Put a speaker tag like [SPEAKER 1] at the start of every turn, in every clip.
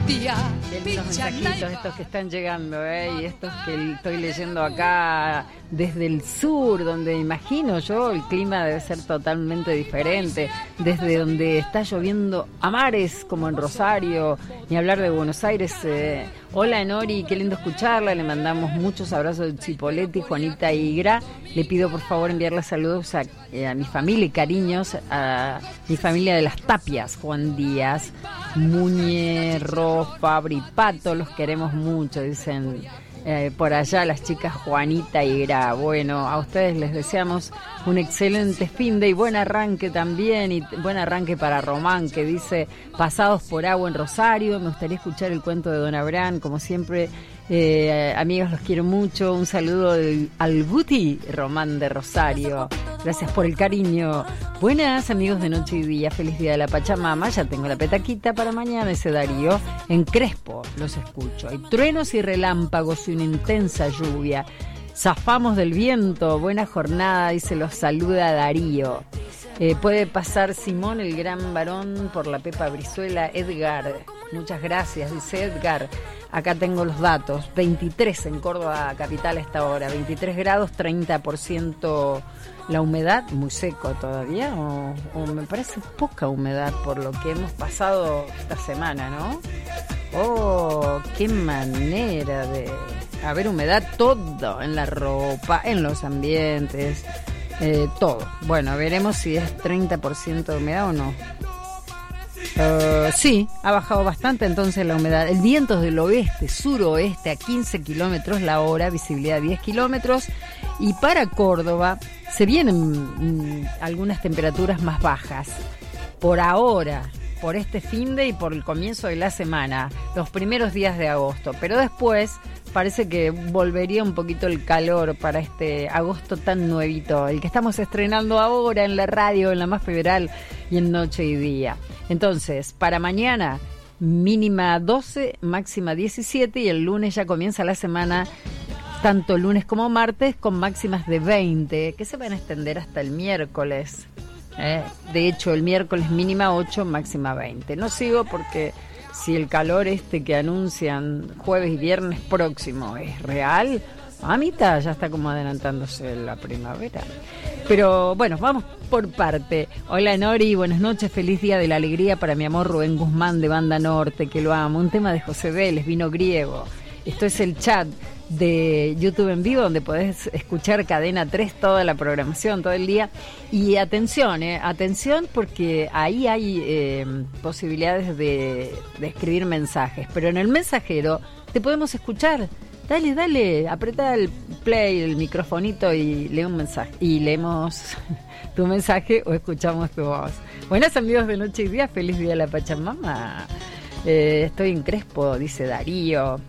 [SPEAKER 1] Qué lindos mensajitos estos que están llegando, y estos que estoy leyendo acá desde el sur, donde imagino yo el clima debe ser totalmente diferente, desde donde está lloviendo a mares, como en Rosario, ni hablar de Buenos Aires. Hola Nori, qué lindo escucharla, le mandamos muchos abrazos de Chipoletti, Juanita y Gra. Le pido por favor enviarle saludos a mi familia y cariños a mi familia de las Tapias, Juan Díaz, Muñe, Ro, Fabri, Pato, los queremos mucho, dicen por allá las chicas Juanita y Gra. Bueno, a ustedes les deseamos un excelente fin de y buen arranque también, y buen arranque para Román, que dice pasados por agua en Rosario. Me gustaría escuchar el cuento de Don Abraham, como siempre. Amigos, los quiero mucho. Un saludo al Guti Román de Rosario. Gracias por el cariño. Buenas, amigos de Noche y Día. Feliz día de la Pachamama. Ya tengo la petaquita para mañana, ese Darío. En Crespo los escucho. Hay truenos y relámpagos y una intensa lluvia. Zafamos del viento. Buena jornada, y se los saluda Darío. Puede pasar Simón, el gran varón, por la Pepa Brizuela. Edgar, muchas gracias, dice Edgar. Acá tengo los datos. 23 en Córdoba capital a esta hora. 23 grados, 30% la humedad. Muy seco todavía, o me parece poca humedad por lo que hemos pasado esta semana, ¿no? Oh, qué manera de haber humedad, todo, en la ropa, en los ambientes, todo. Bueno, veremos si es 30% de humedad o no. Sí, ha bajado bastante entonces la humedad. El viento es del oeste, suroeste a 15 kilómetros la hora, visibilidad 10 kilómetros. Y para Córdoba se vienen algunas temperaturas más bajas. Por ahora, por este finde y por el comienzo de la semana, los primeros días de agosto. Pero después parece que volvería un poquito el calor para este agosto tan nuevito, el que estamos estrenando ahora en la radio, en la Más Federal y en Noche y Día. Entonces, para mañana, mínima 12, máxima 17, y el lunes ya comienza la semana, tanto lunes como martes, con máximas de 20, que se van a extender hasta el miércoles. De hecho, el miércoles mínima 8, máxima 20. No sigo porque si el calor que anuncian jueves y viernes próximo es real, mamita, ya está como adelantándose la primavera. Pero bueno, vamos por parte. Hola Nori, buenas noches, feliz día de la alegría para mi amor Rubén Guzmán de Banda Norte, que lo amo. Un tema de José Vélez, Vino Griego. Esto es el chat de YouTube en vivo, donde podés escuchar Cadena 3, toda la programación, todo el día. Y atención, atención, porque ahí hay posibilidades de escribir mensajes, pero en el mensajero te podemos escuchar. Dale, apretá el play, el microfonito y lee un mensaje. Y leemos tu mensaje o escuchamos tu voz. Buenas, amigos de Noche y Día, feliz día de la Pachamama. Estoy en Crespo, dice Darío.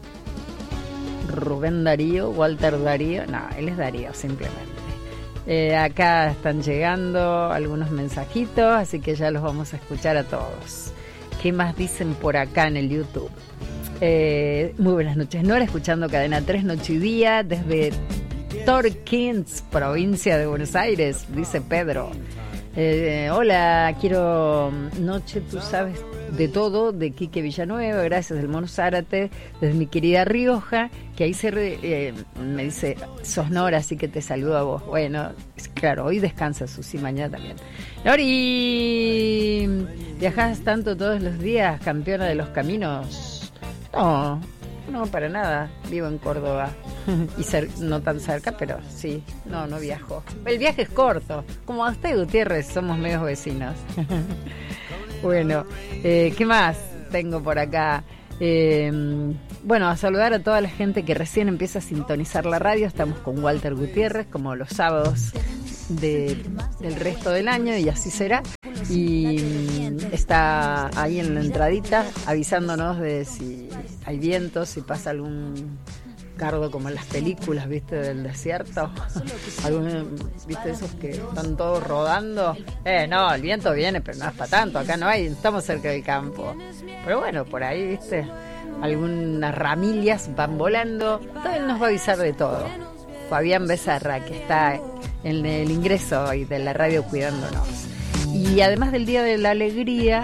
[SPEAKER 1] Rubén Darío, Walter Darío. No, él es Darío, simplemente. Acá están llegando algunos mensajitos, así que ya los vamos a escuchar a todos. ¿Qué más dicen por acá en el YouTube? Muy buenas noches, Nora, escuchando Cadena 3, Noche y Día, desde Torquins, provincia de Buenos Aires, dice Pedro. Hola, quiero Noche, tú sabes de todo, de Quique Villanueva, gracias del Mono Zárate, desde mi querida Rioja, que ahí me dice, sos Nora, así que te saludo a vos. Bueno, claro, hoy descansa Susi, mañana también. Nori, ¿viajás tanto todos los días, campeona de los caminos? No, para nada, vivo en Córdoba, y no tan cerca, pero sí, no viajo. El viaje es corto, como a usted, Gutiérrez, somos medios vecinos. Bueno, ¿qué más tengo por acá? Bueno, a saludar a toda la gente que recién empieza a sintonizar la radio. Estamos con Walter Gutiérrez, como los sábados del resto del año, y así será. Y está ahí en la entradita avisándonos de si hay viento, si pasa algún cardo como en las películas, ¿viste? Del desierto. ¿Viste esos que están todos rodando? No, el viento viene, pero no es para tanto. Acá no hay, estamos cerca del campo. Pero bueno, por ahí, ¿viste? Algunas ramillas van volando. También nos va a avisar de todo. Fabián Becerra, que está en el ingreso hoy de la radio cuidándonos. Y además del Día de la Alegría,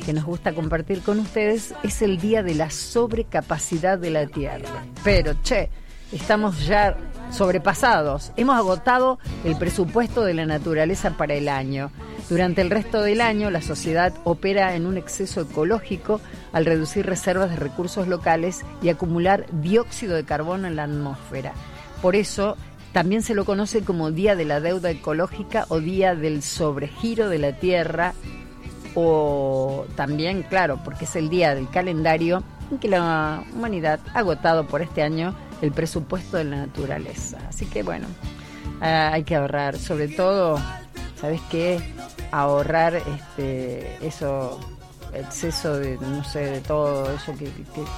[SPEAKER 1] que nos gusta compartir con ustedes, es el día de la sobrecapacidad de la Tierra. Pero, estamos ya sobrepasados. Hemos agotado el presupuesto de la naturaleza para el año. Durante el resto del año, la sociedad opera en un exceso ecológico al reducir reservas de recursos locales y acumular dióxido de carbono en la atmósfera. Por eso, también se lo conoce como Día de la Deuda Ecológica o Día del Sobregiro de la Tierra, o también, claro, porque es el día del calendario en que la humanidad ha agotado por este año el presupuesto de la naturaleza. Así que bueno, hay que ahorrar, sobre todo, ¿sabes qué? Ahorrar eso, exceso de, no sé, de todo eso que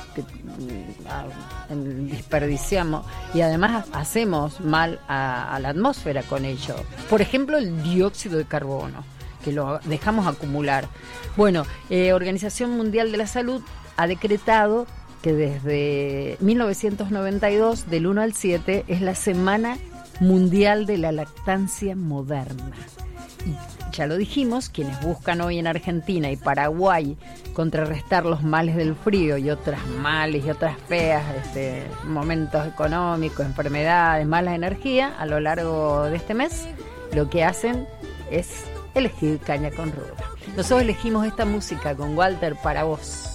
[SPEAKER 1] desperdiciamos, y además hacemos mal a la atmósfera con ello. Por ejemplo, el dióxido de carbono, que lo dejamos acumular. Bueno, Organización Mundial de la Salud ha decretado que desde 1992, del 1 al 7, es la Semana Mundial de la Lactancia Moderna. Y ya lo dijimos, quienes buscan hoy en Argentina y Paraguay contrarrestar los males del frío y otras males y otras feas, momentos económicos, enfermedades, malas energías, a lo largo de este mes, lo que hacen es elegir caña con ruda. Nosotros elegimos esta música con Walter para vos.